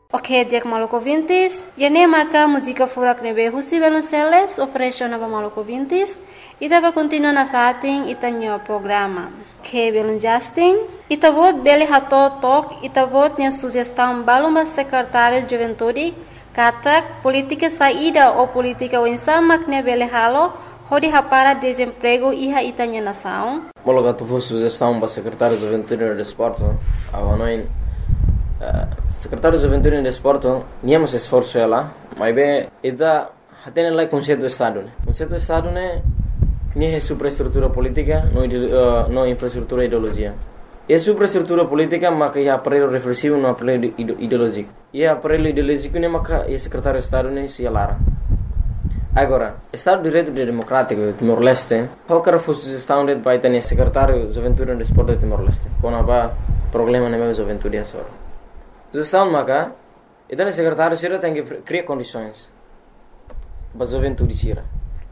Ok, dia Maluco Vintis. Yane maka música furak nebe Husi Belonceles oferece na Maluco Vintis. Ita vai continuar na fatin itanyo programa. Ok, Belon Justin. Ita vot beli hato tok. Ita vot nia sugestão baluma secretário de juventude. Katak política saída ou política wensamak ne beli halo. Hodi hapara desemprego iha itanya nação. Mologa tu vos sugestão para secretário de juventude e desporto. Avanoin secretário de juventude e desporto, niamos esforço ela, mas bem, ida hatene lá conceito do estado, né? Conceito do estado né, nem é superestrutura política, não infraestrutura ideologia. É superestrutura política, mas que é aparelho reflexivo, não aparelho ideológico. E aparelho ideológico né, mas que é secretário de estado né, se alara. Agora, Estado de Direito Democrático Timor-Leste, qualquer sugestão de para ter secretário de juventude e desporto de Timor-Leste, quando há problema na minha juventude é só. Sugestão maka, então o secretário Sira tem que criar condições para a juventude Sira.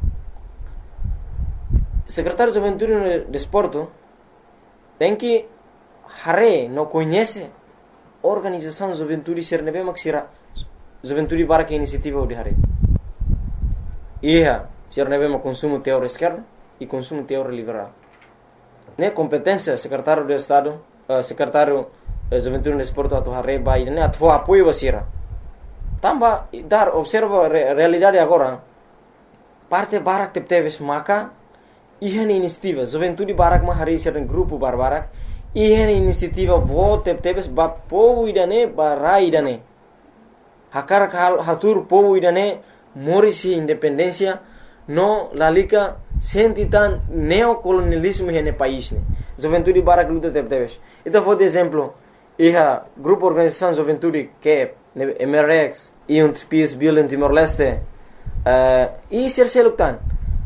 Secretário de Juventude e Desporto tem que não conhece a organização de juventude Sira, não é mesmo que Sira juventude para que iniciativa de Hare. Sira não é mesmo consumo teórico esquerdo e consumo teórico liberal. Né competência secretário do Estado, secretário juventude no desporto atu hareba ini atu apoio basira. Tamba dar observa realidade agora. Parte barak teves maka ihan inisiativa juventude barak ma hari sir grupo barbarak ihan inisiativa vote teves ba povo idane barai idane. Hakar hatur povo idane morisi independência no lalika sentitan neocolonialismo hene país ne. Juventude barak luta teves. Então vou de exemplo grupo organização juventude que é MRX e PIS Bill em Timor-Leste e Sirseluktan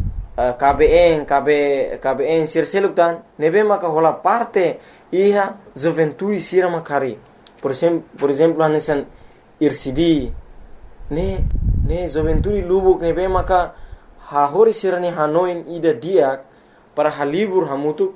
KBN Sirseluktan nebe maka rola parte juventude sira makari por exemplo anesan IRCD ne juventude lubuk nebe maka hahori sira ne Hanoi ida dia para halibur hamutuk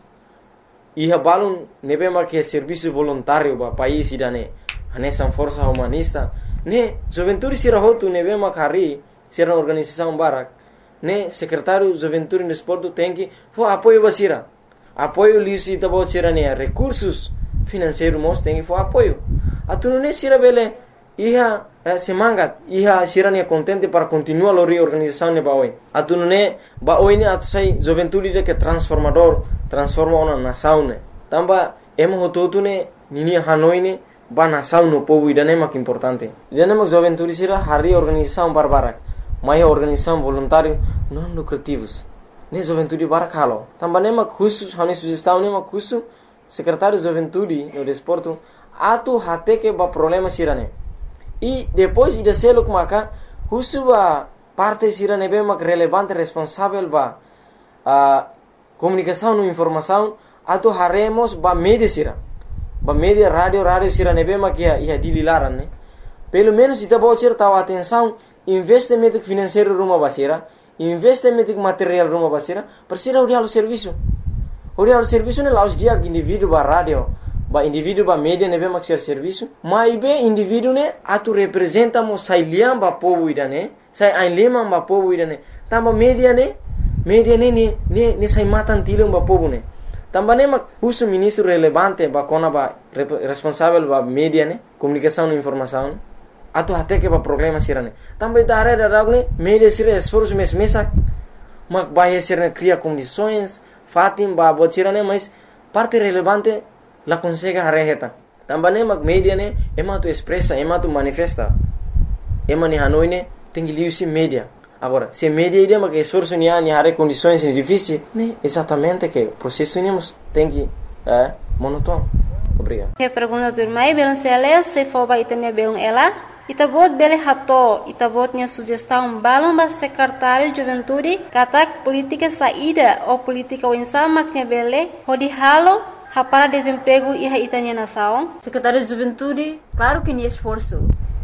balun nebe marque serviço voluntário ba país idane anesan força humanista ne juventude sira hotu nebe makari sira organização barak ne secretário juventude e desporto tem que apoio basira apoio lisi tabo sira ne recursos financeiros mos tem que apoio atunu ne sira bele semangat sira ne contente para continuar a reorganização ne baoi atunu ne baoi ne atu sai juventude que transforma uma nação ne tamba hototu ne nini Hanoi ne ba nação no povo idane mak importante idane mak juventude sira hari organização barbarak mai organização voluntário não lucrativos ne juventude barak halo tamba ne mak khusus hani sugestão ne mak khusus secretário de juventude no desporto atu hate que ba problema sira ne e depois ida seluk maka khusus ba parte sira ne be mak relevante responsável ba comunicação e informação atu haremos ba mídia sira ba mídia rádio sira nebe makia ia dililaran né pelo menos ita bocer tawa atenção investimento financeiro ruma basira investimento material ruma basira persira urial serviço ne laus dia indivíduo ba rádio ba indivíduo ba mídia nebe makia serviço mai be indivíduo ne atu representa mo sailiam ba povo idane sai ainlema ba povo idane tamba mídia ne sai matan tilung ba povo ne também mak uso ministro relevante ba kona ba responsável ba media ne comunicação e informação atu até que ba problema sirane também dare ne media sira esforço mesa mak ba sirane cria condições fatim ba botirane mas parte relevante la consegue hareheta também mak media ne tu expressa tu manifesta ni Hanoi ne tem que media. Agora, se media ideia que esforço nem há condições difíceis, né? Exatamente que o processo tem que monótono. Obrigado. Que pergunta do mai Belonceles se for ba itanya belong ela, itabot bele hato, itabot nya sugestão balong ba secretário de juventude, katak política saída ou política wensama que bele, hodi halo para desemprego iha itanya nação. Secretário de juventude, claro que nem esforço.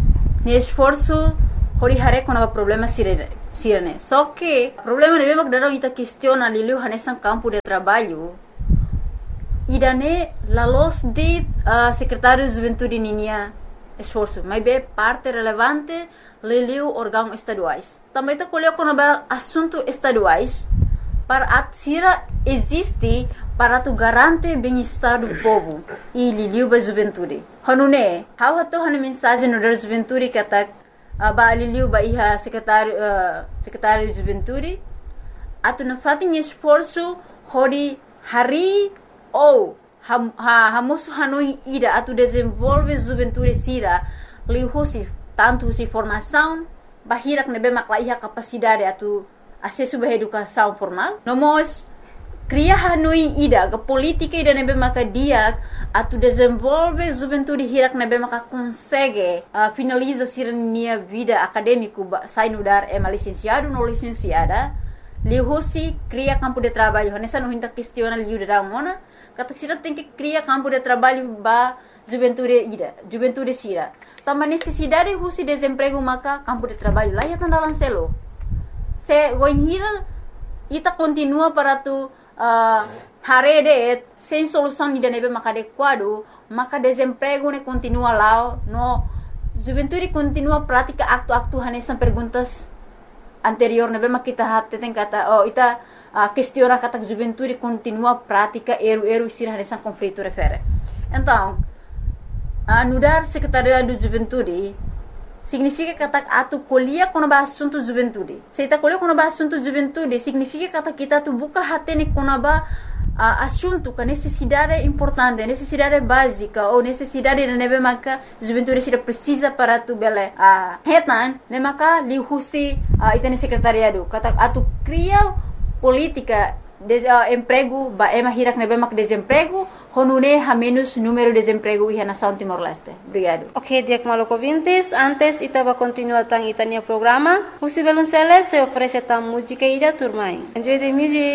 Hori hare com problema sirene. Só que o problema de mesmo que darão ita questiona lilu hanesan campo de trabalho. Idane la los de secretário de juventude ninia esforço, mas é parte relevante liliu órgãos estaduais. Também está colhendo quando é assunto estaduais para a sira existe para tu garante bem-estar do povo e liliu ba juventude. Hanune, how hato hanu mensagem no da juventude que tá ba liliu ba iha secretário de juventude atu na fatin esforço hori hari ou hamosu hanui ida atu desenvolve juventude sira lihusi tanto si formação bahirak nebe maklaiha capacidade atu acesso à educação formal nomos cria hanui ida ke politika ida nebe maka dia atu desenvolve juventude hirak nebe maka consegue finaliza sirnia vida acadêmico sai no dar licenciado no licenciada lihusi cria campo de trabalho nessa não hinta questiona liu da mona kata sira tem que criar campo de trabalho ba juventude sira também necessidade husi desemprego maka campo de trabalho lá ya tanda lancelo se voinhira ita continua para tu harede sem solução ni nebe maka adequado maka desemprego ne continua lá no juventude continua prática acto hanesan perguntas anterior nebe makita hatte tem kata ita questiona kata juventude continua prática eru sira hanesan conflito refere então anudar secretaria do juventude significa kata atu colhia quando ba assunto juventude se ita colhia quando ba assunto juventude significa kata kita tu buka hatene quando ba assunto com necessidade importante necessidade básica ou necessidade de nebe maka juventude sira precisa para tu bele hetan ne maka lihusi itane secretariado kata atu cria política emprego ba hirak nebe mak desemprego honune ha menos número de desemprego e nação Timor-Leste. Obrigado. Ok, Diak Maloko Vintes, antes itava continuar tang itania programa. Husi Belunceles se oferece tam música ida turmai. Enjoy the music.